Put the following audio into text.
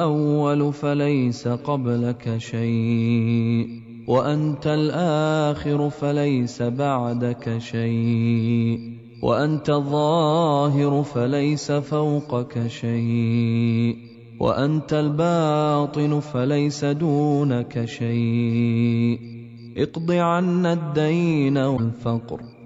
الأول فليس قبلك شيء، وأنت الآخر فليس بعدك شيء، وأنت الظاهر فليس فوقك شيء، وأنت الباطن فليس دونك شيء. اقض عنا الدين والفقر